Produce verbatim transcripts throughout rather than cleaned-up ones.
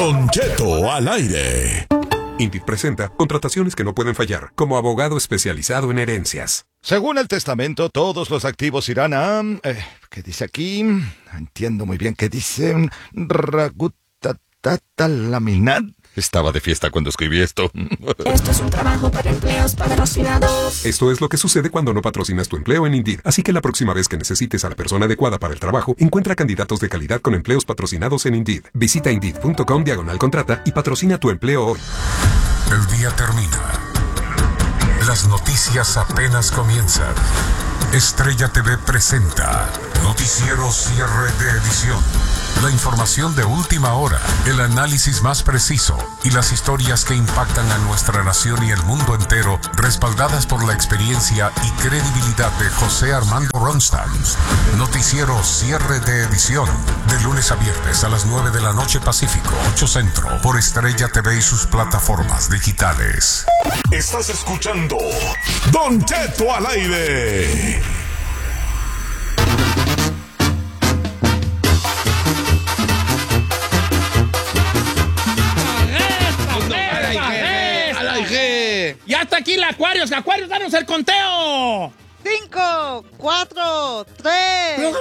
Don Cheto al aire. Indeed presenta contrataciones que no pueden fallar, como abogado especializado en herencias. Según el testamento, todos los activos irán a... Eh, ¿Qué dice aquí? No entiendo muy bien qué dice. Ragutatalaminat. Estaba de fiesta cuando escribí esto. Esto es un trabajo para empleos patrocinados. Esto es lo que sucede cuando no patrocinas tu empleo en Indeed. Así que la próxima vez que necesites a la persona adecuada para el trabajo, encuentra candidatos de calidad con empleos patrocinados en Indeed. Visita Indeed.com diagonal contrata y patrocina tu empleo hoy. El día termina. Las noticias apenas comienzan. Estrella T V presenta Noticiero Cierre de Edición. La información de última hora, el análisis más preciso y las historias que impactan a nuestra nación y el mundo entero, respaldadas por la experiencia y credibilidad de José Armando Ronstadt. Noticiero Cierre de Edición, de lunes a viernes a las nueve de la noche Pacífico, ocho Centro, por Estrella T V y sus plataformas digitales. Estás escuchando Don Cheto al aire. Ya está aquí el Acuarios. Acuarios, danos el conteo. Cinco, cuatro, tres,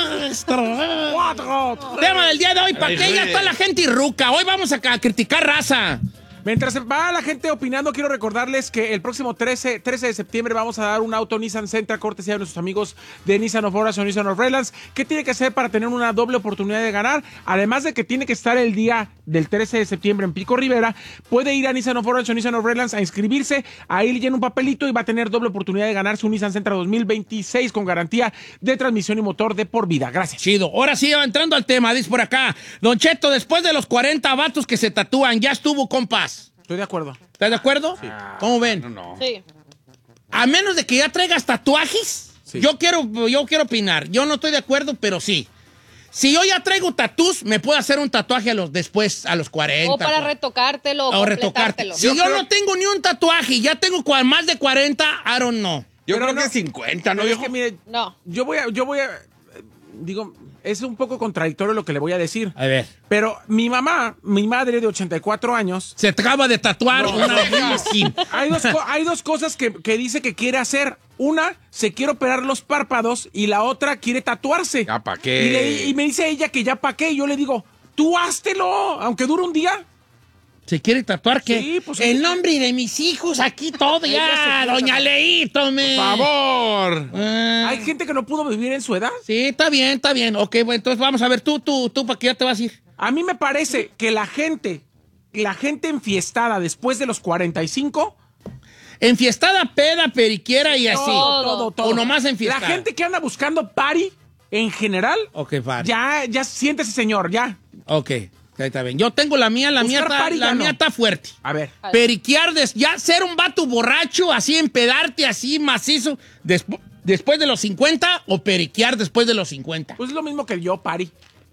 cuatro. Tema del día de hoy, ¿para qué ya está la gente irruca? Hoy vamos a, a criticar raza. Mientras va la gente opinando, quiero recordarles que el próximo trece, trece de septiembre vamos a dar un auto Nissan Sentra, cortesía de nuestros amigos de Nissan of Orange o Nissan of Redlands. ¿Qué tiene que hacer para tener una doble oportunidad de ganar? Además de que tiene que estar el día del trece de septiembre en Pico Rivera, puede ir a Nissan of Orange o Nissan of Redlands a inscribirse. Ahí le llena un papelito y va a tener doble oportunidad de ganar su Nissan Sentra dos mil veintiséis con garantía de transmisión y motor de por vida. Gracias. Chido. Ahora sí, entrando al tema, dice por acá. Don Cheto, después de los cuarenta vatos que se tatúan, ya estuvo, compas. Estoy de acuerdo. ¿Estás de acuerdo? Sí. ¿Cómo ven? No, no. Sí. A menos de que ya traigas tatuajes, sí. yo, quiero, yo quiero opinar. Yo no estoy de acuerdo, pero sí. Si yo ya traigo tatús, me puedo hacer un tatuaje a los después, a los cuarenta. O para retocártelo o, o retocártelo. Si yo, yo creo... no tengo ni un tatuaje, ya tengo más de cuarenta, I don't know. Yo pero creo no, que cincuenta, ¿no? Es que, mire, no. Yo voy a, yo voy a, digo, es un poco contradictorio lo que le voy a decir. A ver. Pero mi mamá, mi madre de ochenta y cuatro años... Se acaba de tatuar no, una... hay, dos, hay dos cosas que, que dice que quiere hacer. Una, se quiere operar los párpados y la otra quiere tatuarse. ¿Ya pa' qué? Y, le, y me dice ella que ya pa' qué. Y yo le digo, tú háztelo, aunque dure un día. ¿Se quiere tatuar qué? Sí, pues... El nombre de mis hijos, aquí todo ya, doña Leito, me... Por favor. Ah. Hay gente que no pudo vivir en su edad. Sí, está bien, está bien. Ok, bueno, entonces vamos a ver, tú, tú, tú, ¿para qué ya te vas a ir? A mí me parece que la gente, la gente enfiestada después de los cuarenta y cinco... Enfiestada, peda, periquiera y así. Todo, todo, todo. O nomás enfiestada. La gente que anda buscando party, en general... Ok, party. Ya, ya siéntese, señor, ya. Ok. Está bien. Yo tengo la mía, la mía está, la mía está fuerte. A ver. Periquear, des, ya ser un vato borracho, así empedarte, así macizo, despu después de los cincuenta o periquear después de los cincuenta. Pues es lo mismo que yo, pari.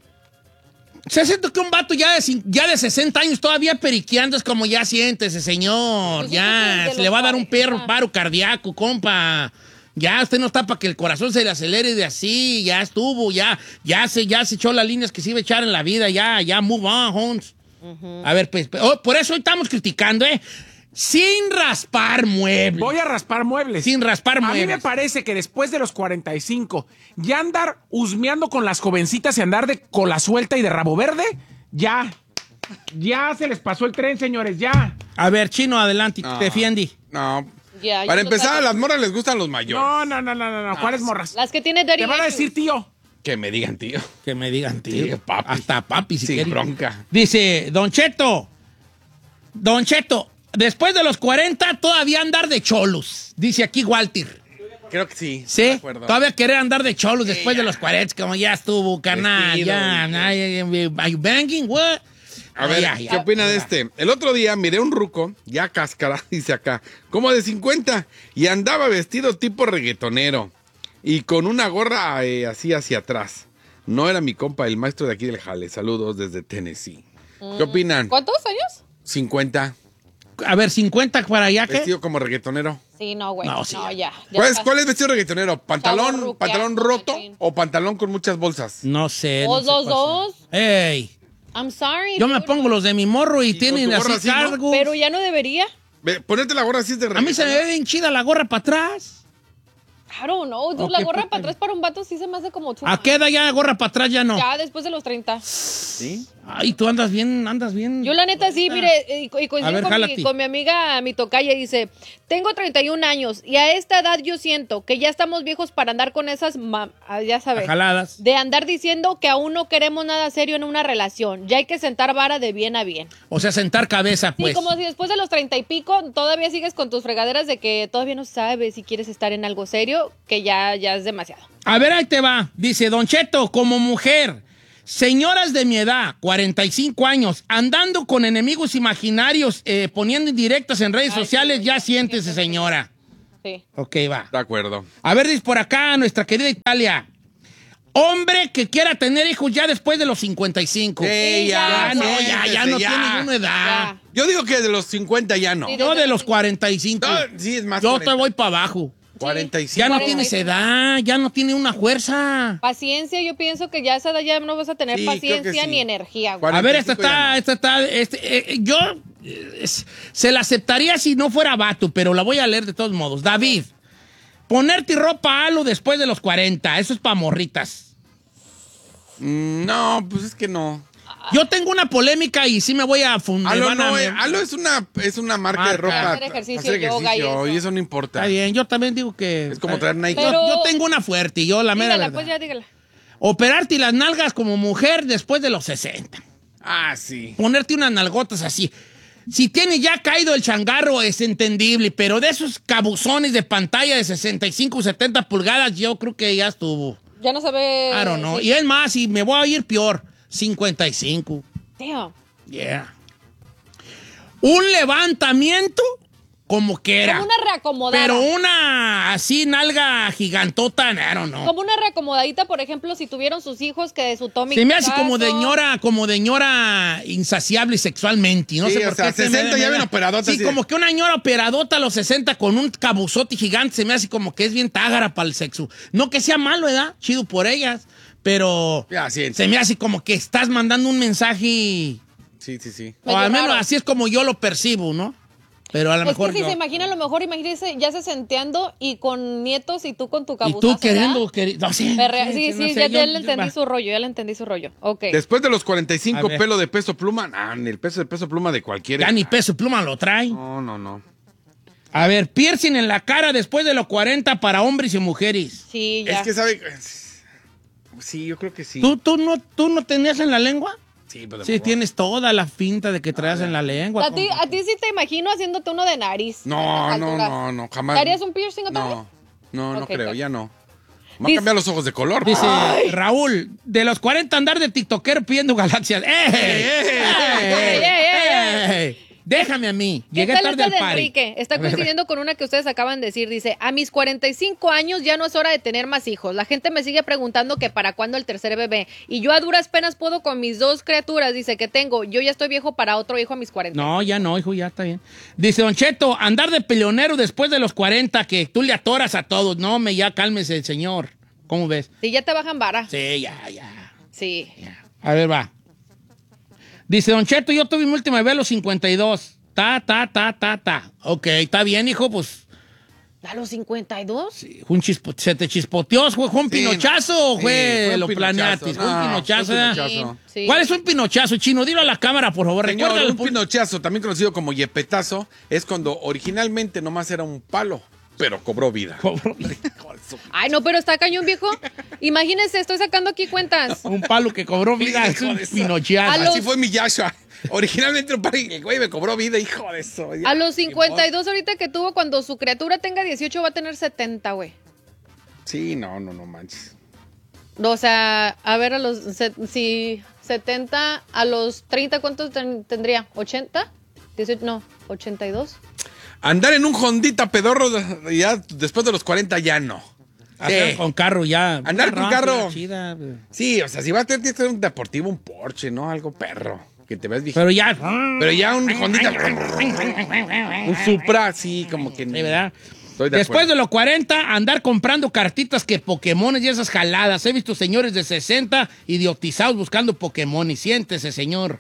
Se siente que un vato ya de, ya de sesenta años todavía periqueando es como ya siéntese, señor. Pues ya, se le va a dar un perro paro cardíaco, compa. Ya, usted no está para que el corazón se le acelere de así, ya estuvo, ya, ya se, ya se echó las líneas que se iba a echar en la vida, ya, ya, move on, Holmes. Uh-huh. A ver, pues, oh, por eso hoy estamos criticando, ¿eh? Sin raspar muebles. Voy a raspar muebles. Sin raspar muebles. A mí me parece que después de los cuarenta y cinco, ya andar husmeando con las jovencitas y andar de cola suelta y de rabo verde, ya, ya se les pasó el tren, señores, ya. A ver, Chino, adelante, no, te defiende. No. Yeah, Para empezar, no a las morras les gustan los mayores. No, no, no, no, no, no. ¿Cuáles morras? Las que tienen dirty Te van a issues. decir tío. Que me digan, tío. Que me digan, tío. Sí, papi. Hasta papi, si Sin quiere. bronca. Dice, Don Cheto, Don Cheto, después de los cuarenta todavía andar de cholos. Dice aquí Walter. Creo que sí. ¿Sí? De acuerdo. Todavía querer andar de cholos Sí, después ya. de los cuarenta, como ya estuvo, carnal. Vestido, Ya, y- na, ya, ya, ¿are you banging? What? A ver, Ya, ya. ¿qué opina de este? El otro día miré un ruco, ya cáscara, dice acá, como de cincuenta, y andaba vestido tipo reggaetonero y con una gorra eh, así hacia atrás. No era mi compa, el maestro de aquí del jale. Saludos desde Tennessee. ¿Qué opinan? ¿Cuántos años? cincuenta. A ver, cincuenta para allá, ¿qué? Vestido como reggaetonero. Sí, no, güey. No, No, sí. ya. ya ¿Cuál es, casi. ¿Cuál es vestido reggaetonero? ¿Pantalón, Chavorruquear, pantalón roto machín. o pantalón con muchas bolsas? No sé. Dos, no sé dos, cuál dos. sea. ¡Ey! I'm sorry. Yo me dude. pongo los de mi morro y, Y tienen con tu gorra así así, ¿no? cargos. Pero ya no debería. Ve, ponerte la gorra así es de A mí se me ve bien chida la gorra para atrás. I don't know, dude. Ok, La gorra pues, para atrás para un vato sí se me hace como too ¿A qué edad ya gorra para atrás ya no? Ya después de los treinta. ¿Sí? Ay, tú andas bien, andas bien. Yo la neta sí, mire, y, y coincido A ver, con, jálate. mi, con mi amiga, mi tocaya, dice, tengo treinta y un años y a esta edad yo siento que ya estamos viejos para andar con esas, ma- ah, ya sabes, Jaladas. de andar diciendo que aún no queremos nada serio en una relación. Ya hay que sentar vara de bien a bien. O sea, sentar cabeza, pues. Sí, como si después de los treinta y pico todavía sigues con tus fregaderas de que todavía no sabes si quieres estar en algo serio, que ya, ya es demasiado. A ver, ahí te va. Dice, Don Cheto, como mujer, señoras de mi edad, cuarenta y cinco años, andando con enemigos imaginarios, eh, poniendo indirectas en redes Ay, sociales, sí, ya sí, siéntese, sí. señora. Sí. Ok, va. De acuerdo. A ver, dice por acá nuestra querida Italia. Hombre que quiera tener hijos ya después de los cincuenta y cinco. Sí, ya, Ya, no, sí, ya, ya no tiene ninguna edad. Ya. Yo digo que de los cincuenta ya no. Sí, Yo de los cuarenta y cinco. No, sí, es más. Yo cuarenta. te voy para abajo. cuarenta y cinco. Ya no cuarenta y tienes cinco. edad, ya no tiene una fuerza. Paciencia, yo pienso que ya a esa edad ya no vas a tener Sí, creo que paciencia sí. ni energía, güey. Cuarenta A ver, y esta cinco ya está, no. esta está, este, eh, yo eh, es- se la aceptaría si no fuera vato, pero la voy a leer de todos modos. David, ponerte ropa halo después de los cuarenta, eso es para morritas. Mm, No, pues es que no. Yo tengo una polémica y sí me voy a fundar. Alo no, eh, Alo es una, es una marca, de Marca. ropa. Hacer ejercicio, yoga y eso. y eso no importa. Está bien, yo también digo que... Es como traer Nike. Yo, Pero- yo tengo una fuerte y yo la mera Dígala, verdad. pues ya dígala. Operarte las nalgas como mujer después de los sesenta. Ah, sí. Ponerte unas nalgotas así. Si tiene ya caído el changarro es entendible, pero de esos cabuzones de pantalla de sesenta y cinco, setenta pulgadas, yo creo que ya estuvo. Ya no se ve. I don't know. sí. Y es más, y me voy a ir peor, cincuenta y cinco. Damn. Yeah. Un levantamiento como que era. Como una reacomodada. Pero una así nalga gigantota, I don't know. Como una reacomodadita, por ejemplo, si tuvieron sus hijos que de su Tommy. Se me hace como de Picasso. ñora, como de ñora insaciable sexualmente. No Sí, sé por o sea, qué. se me- sesenta ya me ven da- operadotas Sí, así de- como que una ñora operadota a los sesenta con un cabuzote gigante se me hace como que es bien tágara para el sexo. No que sea malo, ¿verdad? Chido por ellas. Pero Ya, sí. se me hace como que estás mandando un mensaje. Sí, sí, sí. O al Medio menos raro. así es como yo lo percibo, ¿no? Pero a lo Es mejor. que si yo- se imagina, a lo mejor, imagínese ya se senteando y con nietos y tú con tu y cabuzazo. tú queriendo. ¿verdad? queri- no, sí, Perrea- Sí, no sí, sé, ya, yo- ya le yo- entendí va. su rollo, ya le entendí su rollo. Ok. Después de los cuarenta y A cinco ver. pelo de peso pluma, ah, ni el peso de peso pluma de cualquiera. Ya ni peso pluma lo trae. No, no, no. A ver, piercing en la cara después de los cuarenta para hombres y mujeres. Sí, ya. Es que sabe. Sí, yo creo que sí. ¿Tú, tú, no, ¿Tú no tenías en la lengua? Sí, pero de Sí, favor. tienes toda la finta de que traes en la lengua. A ti, compa. a ti sí te imagino haciéndote uno de nariz. No, a estas no, alturas. no, no, jamás. ¿Te harías un piercing otra vez? No, no, no Ok, creo, ok. ya no. Me Dice- a cambiar los ojos de color. Dice Ay. Raúl, de los cuarenta andar de tiktokero pidiendo galaxias. ¡Eh! ¡Eh! ey, ey, ¡Eh! Déjame a mí. ¿Qué Llegué tal tarde esta al de party. Enrique? Está A ver, coincidiendo con una que ustedes acaban de decir. Dice, a mis cuarenta y cinco años ya no es hora de tener más hijos. La gente me sigue preguntando que para cuándo el tercer bebé. Y yo a duras penas puedo con mis dos criaturas, dice, que tengo. Yo ya estoy viejo para otro hijo a mis cuarenta. No, ya no, hijo, ya está bien. Dice Don Cheto, andar de peleonero después de los cuarenta, que tú le atoras a todos. No, me ya cálmese, señor. ¿Cómo ves? Sí, ya te bajan vara. Sí, ya, ya. Sí. A ver, va. Dice Don Cheto, yo tuve mi última bebé a los cincuenta y dos. Ta, ta, ta, ta, ta. Ok, está bien, hijo, pues. ¿A los cincuenta y dos? Un chispo- ¿Se te chispoteó? ¿Fue, fue un Sí, pinochazo o sí, fue, fue un lo pinochazo. planeaste? Fue un No, pinochazo, fue un ¿verdad? pinochazo. Sí, sí. ¿Cuál es un pinochazo, Chino? Dilo a la cámara, por favor. Señor, Recuerda un pinochazo, también conocido como yepetazo, es cuando originalmente nomás era un palo, pero cobró vida. Ay, no, pero está cañón, viejo. Imagínense, estoy sacando aquí cuentas. Un palo que cobró vida es Hijo un de eso. pinochazo. A los- Así fue mi Yashua. Originalmente un palo y el güey me cobró vida, hijo de eso. A los cincuenta y dos ahorita que tuvo, cuando su criatura tenga dieciocho, va a tener setenta, güey. Sí, no, no, no manches. O sea, a ver, a los... se- si setenta a los treinta, ¿cuántos ten- tendría? ¿ochenta? dieciocho, no, ochenta y dos. Andar en un Hondita pedorro ya después de los cuarenta ya no. Andar Sí. con carro ya. Andar con Rápida, carro. chida. Sí, o sea, si vas a tener que ser un deportivo, un Porsche, ¿no? Algo perro. Que te ves viejito. Pero ya. Pero ya un Hondita. Un Supra, sí, como que. Sí, ¿verdad? Estoy de Después acuerdo. de los cuarenta, andar comprando cartitas que Pokémones y esas jaladas. He visto señores de sesenta idiotizados buscando Pokémon. Y siéntese, señor.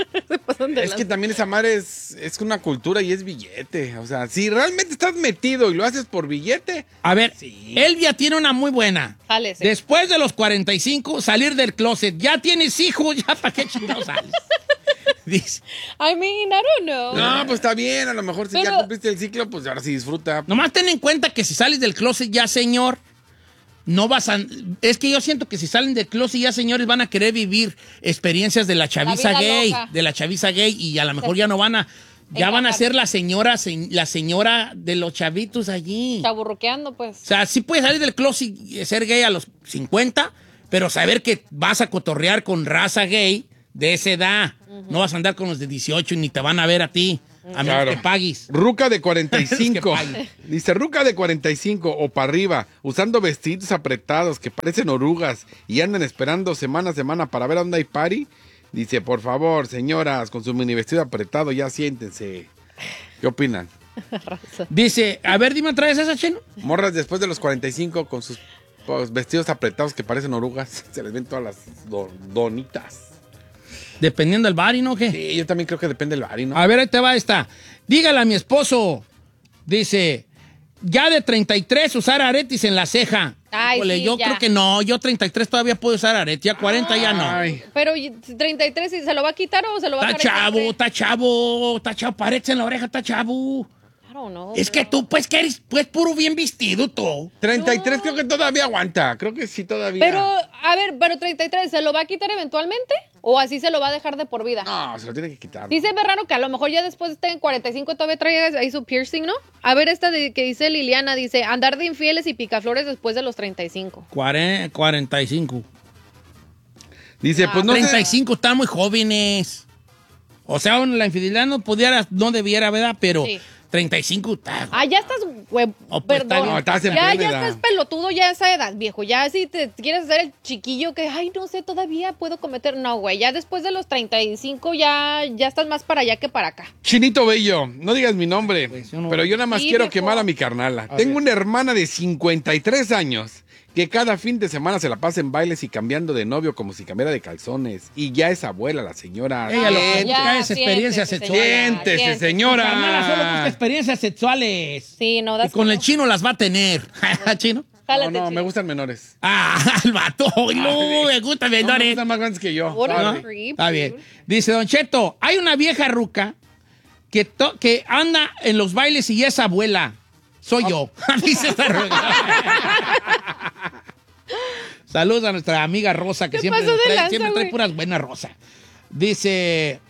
Es que también esa madre es, es una cultura y es billete. O sea, si realmente estás metido y lo haces por billete. A ver, Elvia tiene una muy buena. Jálese. Después de los cuarenta y cinco, salir del closet. Ya tienes hijos, ya para qué chingados sales. Dice. I mean, I don't know. No, pues está bien. A lo mejor si Pero- ya cumpliste el ciclo, pues ahora sí disfruta. Nomás ten en cuenta que si sales del closet ya, señor, no vas a... Es que yo siento que si salen del closet ya, señores, van a querer vivir experiencias de la chaviza vida gay, loca. de la chaviza gay, y a lo mejor ya no van a... Ya van a ser la señora, se- la señora de los chavitos allí. Chaburruqueando, pues. O sea, sí puedes salir del closet y ser gay a los cincuenta, pero saber que vas a cotorrear con raza gay de esa edad. No vas a andar con los de dieciocho y ni te van a ver a ti, a menos Claro. que pagues. Ruca de cuarenta y cinco. Es que pague. Dice Ruca de cuarenta y cinco o para arriba, usando vestidos apretados que parecen orugas y andan esperando semana a semana para ver a dónde hay party. Dice, por favor, señoras, con su mini vestido apretado, ya siéntense. ¿Qué opinan? Dice, a ver, dime otra vez esa, Chino. Morras después de los cuarenta y cinco con sus pues, vestidos apretados que parecen orugas. Se les ven todas las do- donitas. Dependiendo del bar, ¿y no qué? Sí, yo también creo que depende del bar, ¿no? A ver, ahí te va esta. Dígale a mi esposo. Dice, ya de treinta y tres usar aretes en la ceja. Ay, Híjole, sí, yo ya. creo que no. Yo treinta y tres todavía puedo usar aretes. Ya cuarenta ya no. Ay. Pero y- treinta y tres, ¿y se lo va a quitar o se lo va a Está dejar? chavo, está chavo, está chavo. Aretes en la oreja, está chavo. I don't know. Es que tú, pues, que eres pues puro bien vestido tú. treinta y tres creo que todavía aguanta. Creo que sí todavía. Pero, a ver, pero treinta y tres, ¿se lo va a quitar eventualmente? ¿O así se lo va a dejar de por vida? No, se lo tiene que quitar. Sí se ve raro que a lo mejor ya después esté en cuarenta y cinco todavía traiga ahí su piercing, ¿no? A ver esta de, que dice Liliana, dice, andar de infieles y picaflores después de los treinta y cinco. Cuare- cuarenta y cinco. Dice, pues no treinta y sé. cinco están muy jóvenes. O sea, la infidelidad no pudiera, no debiera, ¿verdad? Pero Sí. treinta y cinco está. Ah, ya estás, güey, Oh, pues, está perdón. bien. No, estás en ya, plena ya edad. estás pelotudo ya a esa edad, viejo. Ya si te quieres hacer el chiquillo que, ay, no sé, todavía puedo cometer. No, güey, ya después de los treinta y cinco ya, ya estás más para allá que para acá. Chinito Bello, no digas mi nombre, Pues yo no- pero yo nada más Sí, quiero viejo. quemar a mi carnala. Tengo una hermana de cincuenta y tres años que cada fin de semana se la pasa en bailes y cambiando de novio como si cambiara de calzones. Y ya es abuela la señora. Ella lo que Siéntese, busca es siéntese, experiencias señora. sexuales. siéntese, Siéntese. señora. Carnala solo busca experiencias sexuales. Sí, no, Y das con el chino las va a tener. ¿Chino? No, Jálate, no, me chino. gustan menores. Ah, el vato. No, me gusta No, me menores. gustan más grandes que yo. What a Sorry. creep, Está bien. dude. Dice Don Cheto, hay una vieja ruca que, to- que anda en los bailes y es abuela. Soy yo. Dice esta ruca. Saludos a nuestra amiga Rosa, que ¿Qué siempre, pasó nos de trae, lanza, siempre trae güey? puras buenas Rosa. Dice,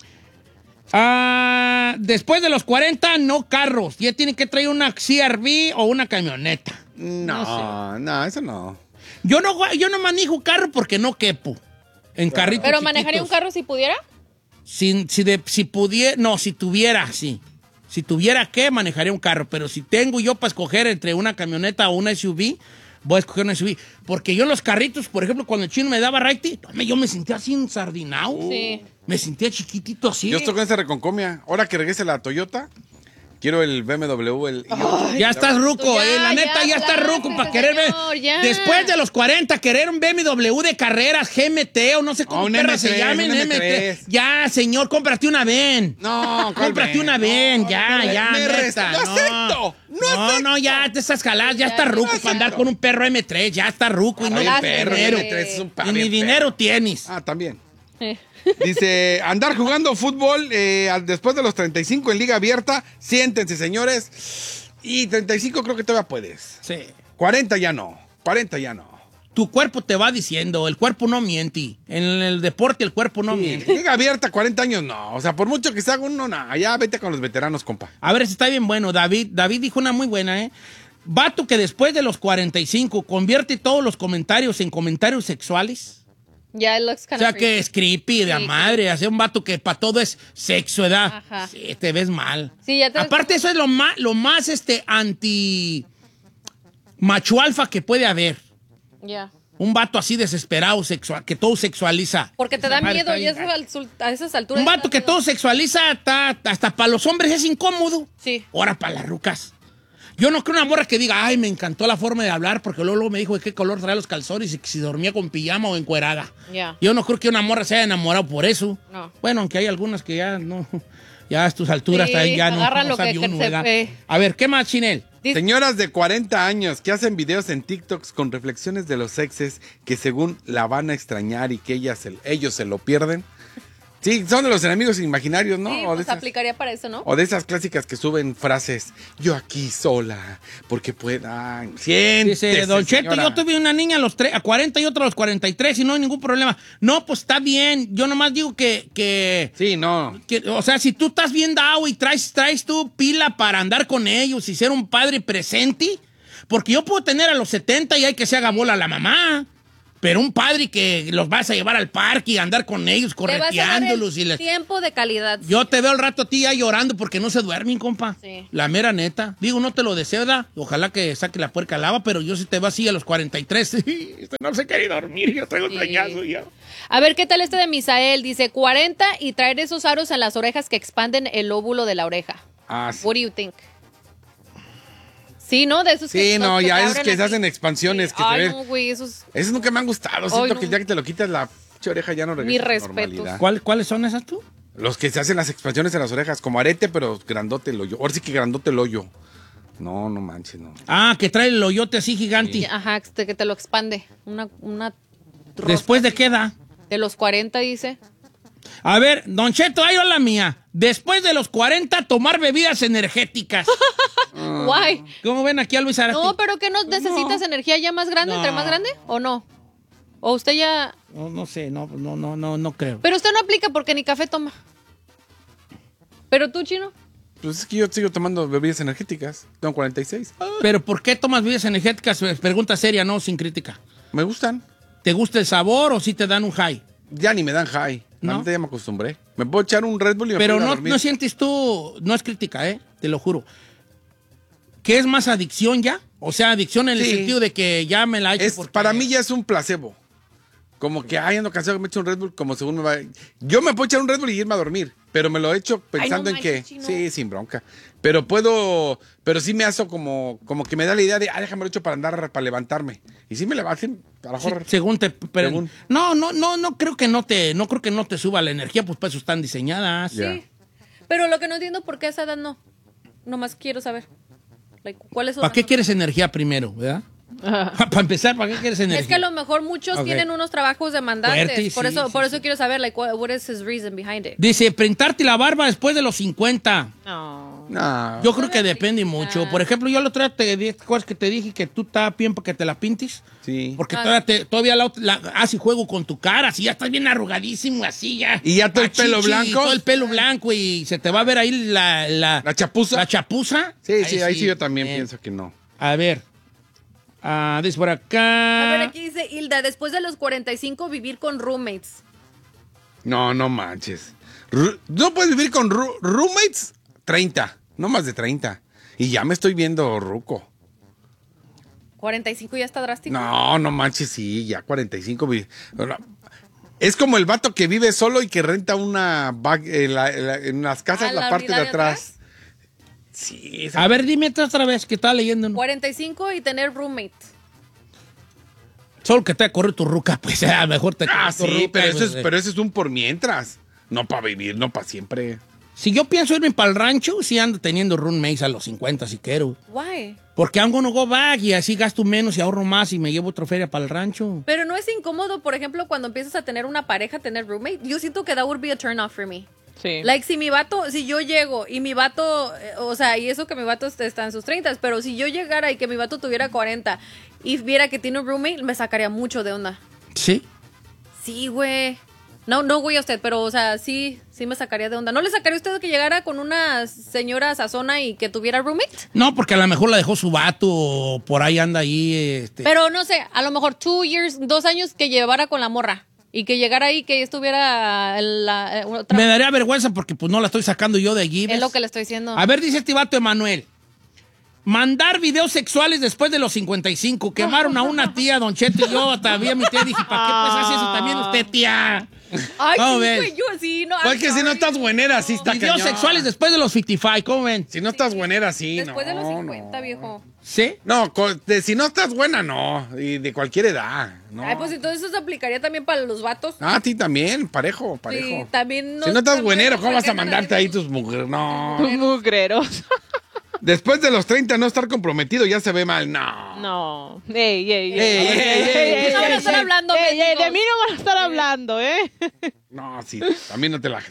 ah, después de los cuarenta, no carros. Ya tienen que traer una C R V o una camioneta. No, no, eso no. Yo no, yo no manejo carro porque no quepo. En carritos ¿Pero manejaría un chiquitos. carro si pudiera? Si, si, de- si pudiera, no, si tuviera, sí. Si tuviera que, manejaría un carro. Pero si tengo yo para escoger entre una camioneta o una S U V, voy a escoger una S U V. Porque yo en los carritos, por ejemplo, cuando el chino me daba raite, yo me sentía así ensardinado. Sí. Me sentía chiquitito así. Yo estoy con esa reconcomia. Ahora que regrese la Toyota, quiero el B M W, el... Ya estás ruco, Ya, eh. La ya, neta, ya, ya, estás ruco ya, para querer ver. señor, ya. Después de los cuarenta, querer un B M W de carreras, G M T o no sé cómo Oh, un perra se M tres, llamen, un M tres. M tres. Ya, señor, cómprate una ven. No, ¿cuál Cómprate ven? una ven, No, ya, me- ya, me neta, resta- no acepto, no No, no, ya te estás jaladas, ya, estás ruco para andar con un perro M tres, ya estás ruco y no Ay, hay el perro, dinero. M tres es un perro Y ni bien dinero perro. tienes. Ah, también. Dice, andar jugando fútbol eh, al- después de los treinta y cinco en liga abierta. Siéntense, señores. Y treinta y cinco creo que todavía puedes. Sí. cuarenta ya no. cuarenta ya no. Tu cuerpo te va diciendo, el cuerpo no miente. En el deporte el cuerpo no miente. Liga abierta, cuarenta años no. O sea, por mucho que se haga uno, no. Ya vete con los veteranos, compa. A ver, si está bien bueno. David, David dijo una muy buena, ¿eh? Vato que después de los cuarenta y cinco convierte todos los comentarios en comentarios sexuales. Ya, it looks O kind sea of que es creepy de a Sí. madre. Hace un vato que para todo es sexo, ¿verdad? Ajá. Sí, te ves mal. Sí, ya te- Aparte, eso es lo más, lo más este, anti macho alfa que puede haber. Ya. Un vato así desesperado, sexual, que todo sexualiza. Porque te Esa da madre miedo está y bien eso gacho. al- a esas alturas. Un vato da que miedo. todo sexualiza, está- hasta para los hombres es incómodo. Sí. Ahora para las rucas. Yo no creo una morra que diga, ay, me encantó la forma de hablar, porque luego, luego me dijo de qué color traía los calzones y que si dormía con pijama o encuerada. Ya. Yo no creo que una morra se haya enamorado por eso. No. Bueno, aunque hay algunas que ya no, ya a tus alturas Sí, ahí ya no, agarran no lo que- sabe que uno, se ¿verdad? ve. A ver, ¿qué más, Chinel? Señoras de cuarenta años que hacen videos en TikToks con reflexiones de los exes que según la van a extrañar y que ellas se- ellos se lo pierden. Sí, son de los enemigos imaginarios, ¿no? Sí, o, de pues esas, aplicaría para eso, ¿no? o de esas clásicas que suben frases, yo aquí sola, porque pueda... Siéntese, Dice, Don Cheto, señora. yo tuve una niña a los tre- a cuarenta y otra a los cuarenta y tres y no hay ningún problema. No, pues está bien. Yo nomás digo que... que Sí, no. que, o sea, si tú estás bien dado y traes, traes tu pila para andar con ellos y ser un padre presente, porque yo puedo tener a los setenta y hay que se haga bola la mamá. Pero un padre que los vas a llevar al parque y andar con ellos, Te vas a dar el correteándolos y les... tiempo de calidad. Yo te veo al rato a ti ya llorando porque no se duermen, compa. Sí. La mera neta. Digo, no te lo deseo, ¿da? Ojalá que saque la puerca lava, pero yo sí te veo así a los cuarenta y tres. Este no se quiere dormir, yo traigo un Sí. dañazo ya. A ver, ¿qué tal este de Misael? Dice cuarenta y traer esos aros en las orejas que expanden el óvulo de la oreja. Ah, sí. What do you think? Sí, ¿no? De esos que Sí, no, que ya te esos abren que se así. hacen expansiones, que Ay, se no, ven. güey, esos... Esos nunca me han gustado. Siento Ay, que no. ya que te lo quitas la pinche oreja ya no regresa a la respetos. normalidad. ¿Cuál- ¿Cuáles son esas tú? Los que se hacen las expansiones en las orejas, como arete, pero grandote el hoyo. Ahora sí que grandote el hoyo. No, no manches, no. Ah, que trae el hoyote así gigante. Ajá, que te, que te lo expande. Una, una rosca ¿Después de así. qué edad? De los cuarenta, dice. A ver, Don Cheto, ahí va la mía. Después de los cuarenta, tomar bebidas energéticas. Guay. ¿Cómo ven aquí a Luis Arati? No, pero ¿qué no necesitas energía ya más grande, No. entre más grande? ¿O no? ¿O usted ya...? No, no sé, no, no, no, no, no creo. Pero usted no aplica porque ni café toma. ¿Pero tú, Chino? Pues es que yo sigo tomando bebidas energéticas. Tengo cuarenta y seis. ¿Pero por qué tomas bebidas energéticas? Pregunta seria, no, sin crítica. Me gustan. ¿Te gusta el sabor o sí te dan un high? Ya ni me dan high. ¿No? Ahorita ya me acostumbré. Me puedo echar un Red Bull y me Pero puedo ir a no, dormir. no sientes tú, no es crítica, ¿eh? Te lo juro. ¿Qué es más adicción ya? O sea, adicción en el Sí. sentido de que ya me la he hecho Es, porque- Para mí ya es un placebo. Como que, ay, ando cansado, me echo un Red Bull, como según me va... Yo me puedo echar un Red Bull y irme a dormir, pero me lo he hecho pensando no en que... manches, Chino. Sí, sin bronca. Pero puedo... Pero sí me hago como, como que me da la idea de, ah, déjame lo hecho para andar, para levantarme. Y sí me levanto, a lo Sí, mejor... según te... Pero, Según. No, no, no, no creo que no te, no creo que no te suba la energía, pues para eso están diseñadas. Ya. Sí. Pero lo que no entiendo por qué a esa edad no. Nomás quiero saber. Like, ¿cuáles son ¿Para qué las- quieres energía primero, verdad? Para empezar, ¿para qué quieres energía? Es que a lo mejor muchos Ok. tienen unos trabajos demandantes. Fuerte, por sí, eso, sí, por sí. eso quiero saber, like, what, what is his reason behind it? Dice, printarte la barba después de los cincuenta. No. No. Yo creo que depende mucho. Por ejemplo, yo el otro día te di cosas que te dije que tú estás bien para que te la pintes. Sí. Porque Ah. todavía, te, todavía la, la, así juego con tu cara, así ya estás bien arrugadísimo, así ya. ¿Y ya todo el pelo Achichi, blanco? Todo el pelo blanco y se te va a ver ahí la... La, ¿La chapuza? la chapuza. Sí, sí, ahí sí yo también Bien. pienso que no. A ver. Ah, dice por acá. A ver, aquí dice Hilda, después de los cuarenta y cinco vivir con roommates. No, no manches. Ru- ¿No puedes vivir con ru- roommates? treinta, no más de treinta. Y ya me estoy viendo ruco. cuarenta y cinco ya está drástico. No, no manches, sí, ya cuarenta y cinco. vi- no, Es como el vato que vive solo y que renta una bag- en, la- en la- en las casas ¿A la, la parte de unidad de atrás. Sí, esa- A ver, dime otra vez que estaba leyendo. ¿no? cuarenta y cinco y tener roommate. Solo que te corre tu ruca, pues a lo mejor te Ah, corre tu sí, ruca, pero eso, pues, es, eh. pero eso es un por mientras. No para vivir, no para siempre. Si yo pienso irme para el rancho, sí ando teniendo roommates a los cincuenta si quiero. Why? Porque I'm gonna go back y así gasto menos y ahorro más y me llevo otra feria para el rancho. Pero no es incómodo, por ejemplo, cuando empiezas a tener una pareja, tener roommate. Yo siento que that would be a turn off for me. Sí. Like, si mi vato, si yo llego y mi vato, eh, o sea, y eso que mi vato est- está en sus treinta, pero si yo llegara y que mi vato tuviera cuarenta y viera que tiene un roommate, me sacaría mucho de onda. ¿Sí? Sí, güey. No, no, güey, a usted, pero, o sea, sí, sí me sacaría de onda. ¿No le sacaría a usted que llegara con una señora sazona y que tuviera roommate? No, porque a lo mejor la dejó su vato o por ahí anda ahí. Este. Pero, no sé, a lo mejor two years, dos años que llevara con la morra. Y que llegara ahí, que estuviera la, eh, otra... Me daría vergüenza porque pues no la estoy sacando yo de allí. Es ¿ves? lo que le estoy diciendo. A ver, dice este vato Emanuel. Mandar videos sexuales después de los cincuenta y cinco. Quemaron a una tía, Don Cheto y yo. Todavía mi tía dije, ¿para qué pues hace eso también usted, tía? Ay, ¿Cómo sí, ves? güey, yo sí, no. Pues I'm que si no sorry. estás buenera, sí está Videos cañón. sexuales después de los cincuenta y cinco, ¿cómo ven? Si no estás buenera, sí, Después no, de los cincuenta, no. viejo. ¿Sí? No, co- de- si no estás buena, no. Y de cualquier edad, no. Ay, pues entonces eso se aplicaría también para los vatos. Ah, a ti también, parejo, parejo. Sí, también si no estás también buenero, ¿cómo vas a cualquier mandarte ahí canal. tus mujeres? No. Mugreros. Después de los treinta, no estar comprometido ya se ve mal. No. No. Ey, ey, ey. Ey, ey, ey, No van a estar hablando, Ey, ey, de mendigos. mí no van a estar hablando, ¿eh? No, sí, también no te la...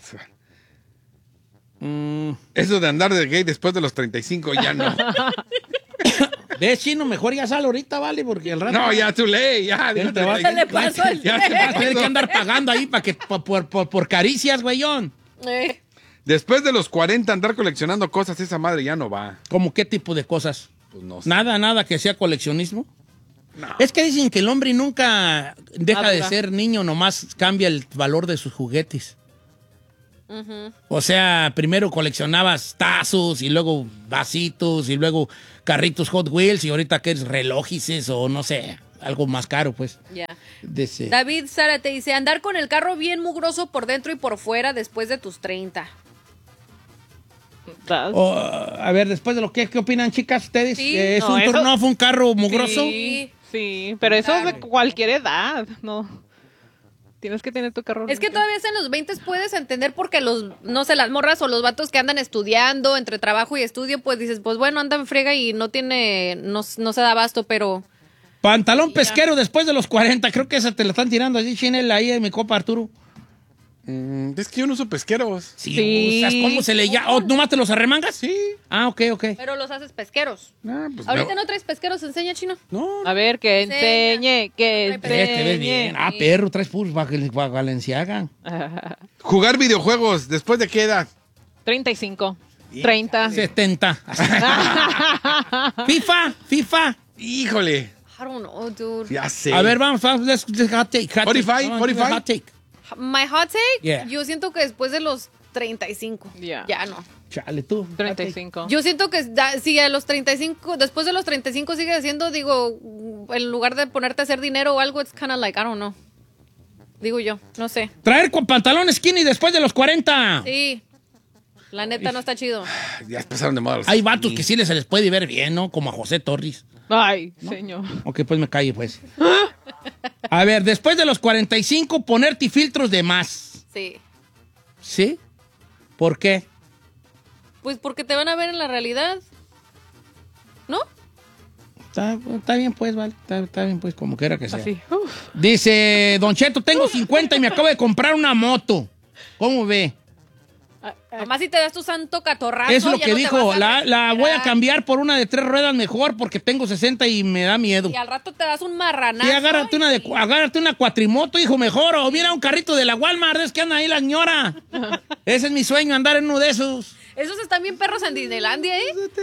Mm, Eso de andar de gay después de los treinta y cinco ya no. ¿Ves, Chino? Mejor ya sal ahorita, ¿vale? Porque el rato... No, ya too late, ya. Ya te vas, Se le pasó el ya te vas a tren. tener que andar pagando ahí para que, por, por, por, por caricias, güeyón. Eh, Después de los cuarenta, andar coleccionando cosas, esa madre ya no va. ¿Cómo qué tipo de cosas? Pues no sé. Nada, nada que sea coleccionismo. No. Es que dicen que el hombre nunca deja Madura. de ser niño, nomás cambia el valor de sus juguetes. ujú. O sea, primero coleccionabas tazos y luego vasitos y luego carritos Hot Wheels y ahorita que es relojes o no sé, algo más caro, pues. Ya. De ese- David Sara te dice, andar con el carro bien mugroso por dentro y por fuera después de tus treinta. O, a ver, después de lo que, ¿qué opinan, chicas, ustedes? Sí. ¿Es No, un eso- turno, fue un carro mugroso? Sí. Sí, pero eso es de cualquier edad, ¿no? Tienes que tener tu carro. Es que limpio. todavía en los veinte puedes entender porque los, no sé, las morras o los vatos que andan estudiando entre trabajo y estudio, pues dices, pues bueno, anda en frega y no tiene, no, no se da abasto, pero... Pantalón pesquero después de los cuarenta, creo que esa te la están tirando así, Chinel, ahí en mi copa Arturo. Mm, es que yo no uso pesqueros. Sí, Sí. ¿sabes cómo se le llama? ¿O nomás te los arremangas? Sí. Ah, ok, ok. Pero los haces pesqueros. Ah, pues Ahorita no. no traes pesqueros, enseña, Chino. No, A ver, que enseñe, que Ay, pero- Ves, te ves bien. enseñe. Ah, perro, traes puros Valenciaga. Jugar videojuegos, ¿después de qué edad? treinta y cinco. treinta. setenta. FIFA, FIFA. Híjole, I don't know, dude. ya sé. A ver, vamos, vamos, let's, let's hot take. Hot forty-five, take. Vamos, forty-five. hot take. My hot take, Yeah. yo siento que después de los treinta y cinco, Ya. ya no. Chale, tú. treinta y cinco. Yo siento que da- si a los treinta y cinco, después de los treinta y cinco sigues haciendo, digo, en lugar de ponerte a hacer dinero o algo, it's kind of like, I don't know. Digo yo, no sé. Traer con pantalón skinny después de los cuarenta. Sí. La neta no está chido. Ya pasaron de moda los... Hay vatos que sí les se les puede ver bien, ¿no? Como a José Torres. Ay, señor. Ok, pues me callo, pues. A ver, después de los cuarenta y cinco, ponerte filtros de más. Sí. ¿Sí? ¿Por qué? Pues porque te van a ver en la realidad. ¿No? Está, está bien, pues, vale. Está, está bien, pues, como quiera que sea. Así. Uf. Dice, Don Cheto, tengo cincuenta y me acabo de comprar una moto. ¿Cómo ve? Además, si te das tu santo catorrazo. Es lo ya que no te dijo. vas a La, la voy a recuperar. cambiar por una de tres ruedas mejor porque tengo sesenta y me da miedo. Y al rato te das un marranazo. Sí, agárrate una, de, agárrate una cuatrimoto, hijo, mejor. O mira un carrito de la Walmart, es que anda ahí la señora. Ese es mi sueño, andar en uno de esos. Esos están bien perros en Disneylandia, ¿eh?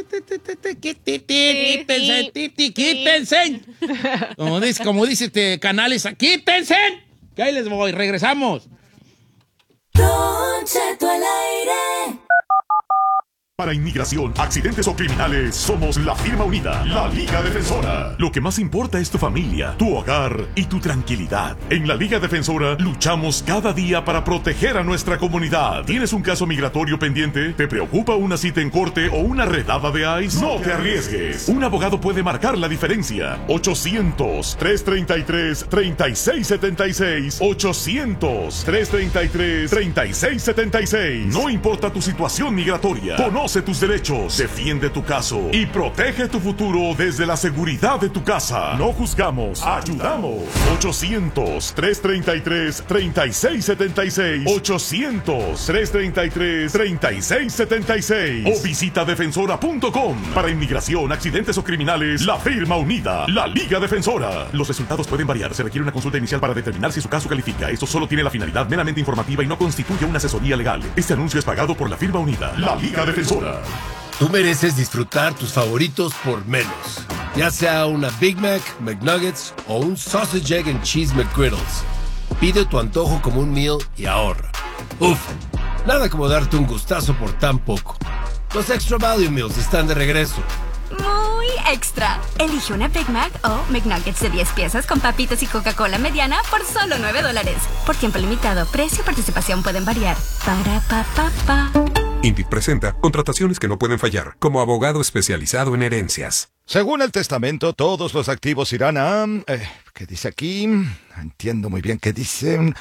Quítense, titi, quítense. Como dice, como dice este Canales, quítense. Que ahí les voy, regresamos. Don Cheto al aire. Para inmigración, accidentes o criminales, somos la firma unida, la Liga Defensora. Lo que más importa es tu familia, tu hogar y tu tranquilidad. En la Liga Defensora luchamos cada día para proteger a nuestra comunidad. ¿Tienes un caso migratorio pendiente? ¿Te preocupa una cita en corte o una redada de ICE? No te arriesgues. Un abogado puede marcar la diferencia. ochocientos, trescientos treinta y tres, treinta y seis setenta y seis. ochocientos, trescientos treinta y tres, treinta y seis setenta y seis. No importa tu situación migratoria. Conoce tus derechos, defiende tu caso y protege tu futuro desde la seguridad de tu casa. No juzgamos, ayudamos. ochocientos, trescientos treinta y tres, treinta y seis setenta y seis. ochocientos, trescientos treinta y tres, treinta y seis setenta y seis. O visita defensora punto com. Para inmigración, accidentes o criminales, la firma unida, la Liga Defensora. Los resultados pueden variar. Se requiere una consulta inicial para determinar si su caso califica. Esto solo tiene la finalidad meramente informativa y no constituye una asesoría legal. Este anuncio es pagado por la firma unida, la Liga Defensora. Tú mereces disfrutar tus favoritos por menos. Ya sea una Big Mac, McNuggets o un Sausage, Egg and Cheese McGriddles. Pide tu antojo como un meal y ahorra. Uf, nada como darte un gustazo por tan poco. Los Extra Value Meals están de regreso. Muy extra. Elige una Big Mac o McNuggets de diez piezas con papitas y Coca-Cola mediana por solo nueve dólares. Por tiempo limitado, precio y participación pueden variar. Para pa pa pa. Indeed presenta contrataciones que no pueden fallar, como abogado especializado en herencias. Según el testamento, todos los activos irán a... Eh, ¿Qué dice aquí? Entiendo muy bien qué dice.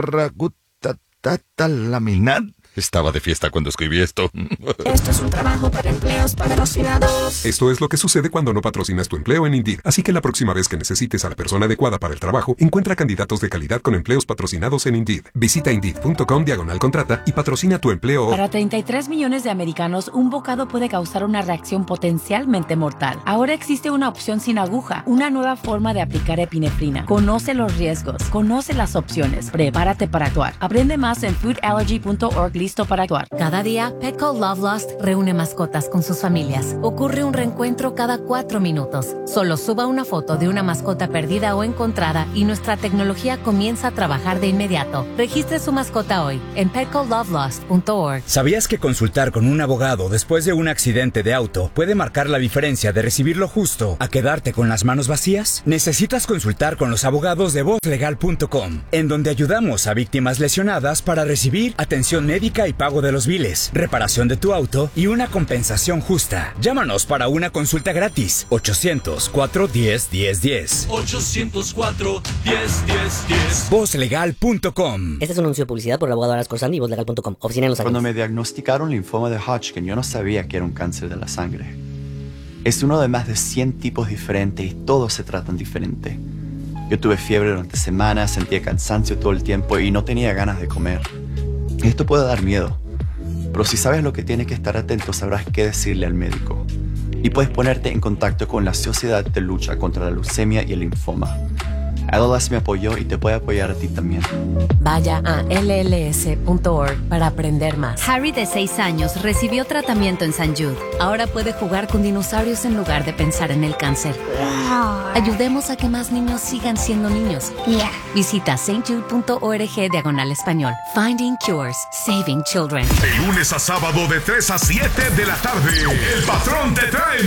Ragutatatalaminat. Estaba de fiesta cuando escribí esto. Esto es un trabajo para empleos patrocinados. Esto es lo que sucede cuando no patrocinas tu empleo en Indeed. Así que la próxima vez que necesites a la persona adecuada para el trabajo, encuentra candidatos de calidad con empleos patrocinados en Indeed. Visita Indeed.com diagonal contrata y patrocina tu empleo hoy. Para treinta y tres millones de americanos, un bocado puede causar una reacción potencialmente mortal. Ahora existe una opción sin aguja, una nueva forma de aplicar epinefrina. Conoce los riesgos, conoce las opciones, prepárate para actuar. Aprende más en food allergy punto org. Listo para actuar. Cada día, Petco Love Lost reúne mascotas con sus familias. Ocurre un reencuentro cada cuatro minutos. Solo suba una foto de una mascota perdida o encontrada y nuestra tecnología comienza a trabajar de inmediato. Registre su mascota hoy en petco love lost punto org. ¿Sabías que consultar con un abogado después de un accidente de auto puede marcar la diferencia de recibir lo justo a quedarte con las manos vacías? Necesitas consultar con los abogados de voz legal punto com, en donde ayudamos a víctimas lesionadas para recibir atención médica y pago de los biles, reparación de tu auto y una compensación justa. Llámanos para una consulta gratis. ochocientos, cuatro diez, diez diez. ochocientos cuatro, diez diez diez. voz legal punto com. Este es un anuncio de publicidad por el abogado Aras Corzandi y voz legal punto com. Oficina en Los Ángeles. Cuando me diagnosticaron linfoma de Hodgkin, yo no sabía que era un cáncer de la sangre. Es uno de más de cien tipos diferentes y todos se tratan diferente. Yo tuve fiebre durante semanas, sentía cansancio todo el tiempo y no tenía ganas de comer. Esto puede dar miedo, pero si sabes lo que tienes que estar atento, sabrás qué decirle al médico. Y puedes ponerte en contacto con la Sociedad de Lucha contra la Leucemia y el Linfoma. L L S me apoyó y te puede apoyar a ti también. Vaya a L L S punto org para aprender más. Harry, de seis años, recibió tratamiento en Saint Jude. Ahora puede jugar con dinosaurios en lugar de pensar en el cáncer. Ayudemos a que más niños sigan siendo niños. Yeah. Visita saint jude punto org diagonal español. Finding Cures, Saving Children. De lunes a sábado de tres a siete de la tarde, El Patrón te trae